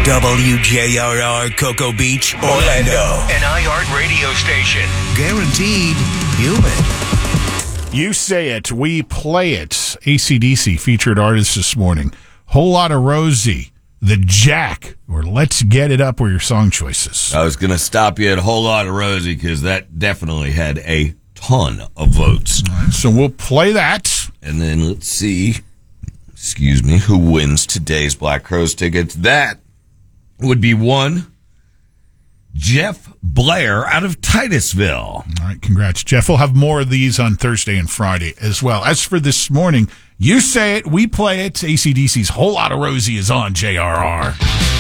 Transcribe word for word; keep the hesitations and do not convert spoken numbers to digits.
W J R R Cocoa Beach, Orlando. An iHeart radio station. Guaranteed human. You Say It, We Play It. A C D C featured artists this morning. Whole Lot of Rosie, The Jack, or Let's Get It Up were your song choices. I was going to stop you at a Whole Lot of Rosie because that definitely had a ton of votes. All right, so we'll play that. And then let's see, excuse me, who wins today's Black Crowes tickets. That would be one Jeff Blair out of Titusville. All right, congrats, Jeff. We'll have more of these on Thursday and Friday as well. As for this morning, You Say It, We Play It. A C D C's Whole Lot of Rosie is on J R R.